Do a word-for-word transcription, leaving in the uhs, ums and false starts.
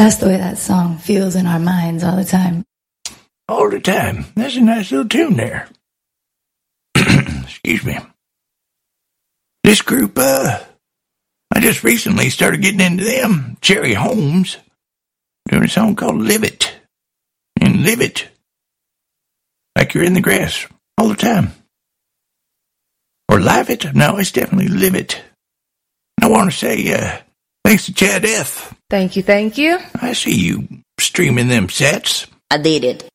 That's the way that song feels in our minds all the time. All the time. That's a nice little tune there. Excuse me. This group, uh, I just recently started getting into them. Cherry Holmes, doing a song called Live It. And live it. Like you're in the grass all the time. Or live it? No, it's definitely live it. I want to say, uh, thanks to Chad F. Thank you, thank you. I see you streaming them sets. I did it.